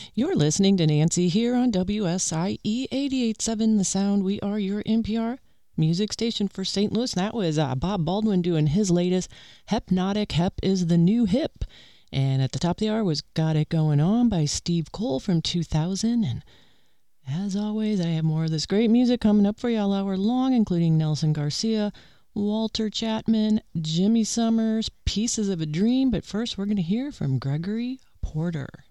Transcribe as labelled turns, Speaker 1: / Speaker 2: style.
Speaker 1: You're listening to Nancy here on WSIE 88.7 The Sound. We are your NPR music station for St. Louis. That was Bob Baldwin doing his latest Hypnotic. Hep is the new hip. And at the top of the hour was Got It Going On by Steve Cole from 2000. And as always, I have more of this great music coming up for you all hour long, including Nelson Garcia, Walter Chapman, Jimmy Summers, Pieces of a Dream. But first, we're going to hear from Gregory Porter.